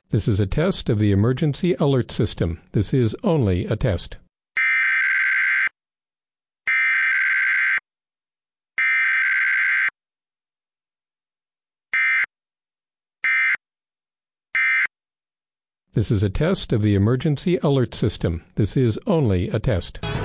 This is a test of the emergency alert system. This is only a test. This is a test of the emergency alert system. This is only a test.